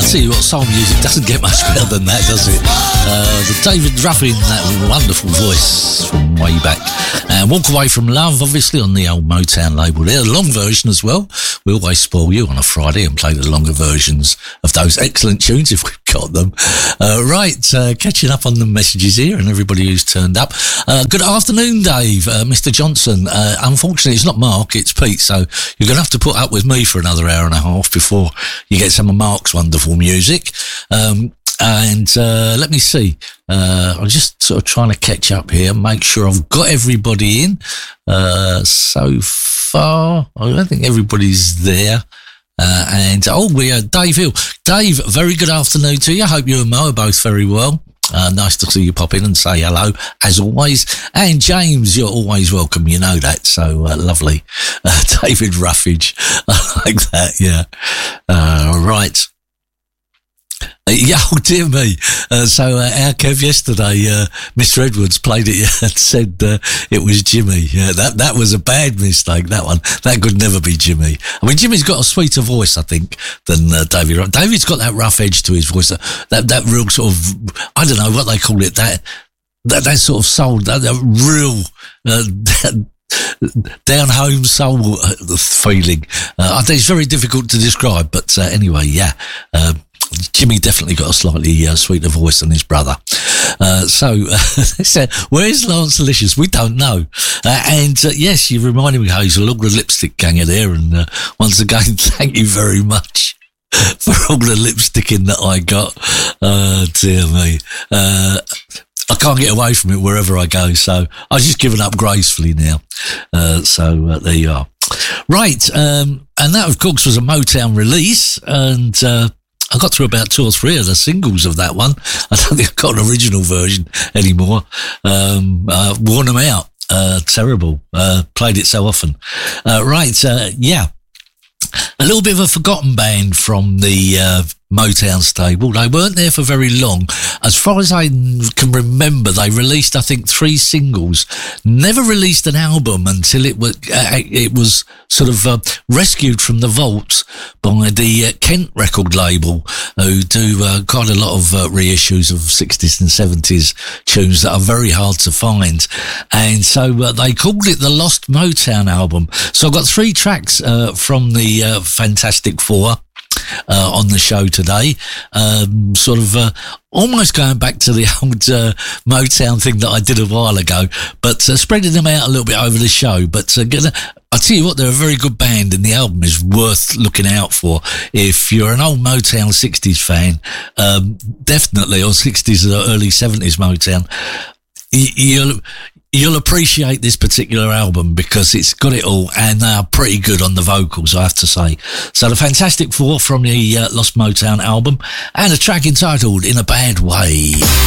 tell you what, soul music doesn't get much better than that, does it? The David Ruffin, that wonderful voice from way back. And Walk Away From Love, obviously, on the old Motown label there. The long version as well. We always spoil you on a Friday and play the longer versions of those excellent tunes if we've got them. Catching up on the messages here and everybody who's turned up. Good afternoon, Dave, Mr. Johnson. Unfortunately, it's not Mark, it's Pete, so you're going to have to put up with me for another hour and a half before you get some of Mark's wonderful music. Let me see. I'm just sort of trying to catch up here, make sure I've got everybody in. So far, I don't think everybody's there. We are Dave Hill. Dave, very good afternoon to you. I hope you and Mo are both very well. Nice to see you pop in and say hello, as always. And James, you're always welcome, you know that, so lovely. David Ruffage, I like that, yeah. Right. Yeah, oh dear me. Our Kev yesterday, Mr. Edwards played it and said it was Jimmy. Yeah, that was a bad mistake, that one. That could never be Jimmy. I mean, Jimmy's got a sweeter voice, I think, than David. David's got that rough edge to his voice, that real sort of, I don't know what they call it, that sort of soul, that real, down home soul feeling. I think it's very difficult to describe, but anyway, yeah. Jimmy definitely got a slightly sweeter voice than his brother. Where's Lance Delicious? We don't know. Yes, you reminded me, Hazel, all the lipstick ganger there. And once again, thank you very much for all the lipsticking that I got. Dear me. I can't get away from it wherever I go, so I've just given up gracefully now. There you are. Right, and that, of course, was a Motown release, and I got through about 2 or 3 of the singles of that one. I don't think I've got an original version anymore. Worn them out. Terrible. Played it so often. Yeah. A little bit of a forgotten band from the Motown stable. They weren't there for very long. As far as I can remember, they released, I think, 3 singles. Never released an album until it was sort of rescued from the vaults by the Kent record label, who do quite a lot of reissues of 60s and 70s tunes that are very hard to find. And so they called it the Lost Motown album. So I've got 3 tracks from the Fantastic Four on the show today, almost going back to the old Motown thing that I did a while ago, but spreading them out a little bit over the show. But I'll tell you what, they're a very good band, and the album is worth looking out for. If you're an old Motown 60s fan, definitely, or 60s or early 70s Motown, you'll appreciate this particular album because it's got it all, and they are pretty good on the vocals, I have to say. So the Fantastic Four from the Lost Motown album, and a track entitled In a Bad Way.